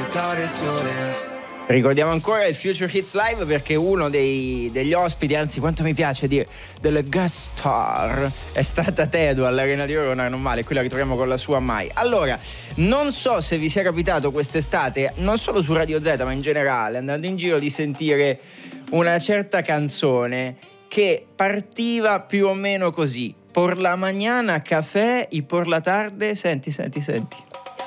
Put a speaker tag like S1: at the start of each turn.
S1: aspettare il sole.
S2: Ricordiamo ancora il Future Hits Live perché uno degli ospiti, anzi quanto mi piace dire, delle guest star è stata Tedo all'Arena di Verona, non male, qui la ritroviamo con la sua Mai. Allora, non so se vi sia capitato quest'estate, non solo su Radio Z ma in generale, andando in giro, di sentire una certa canzone che partiva più o meno così: por la mañana café y por la tarde, senti.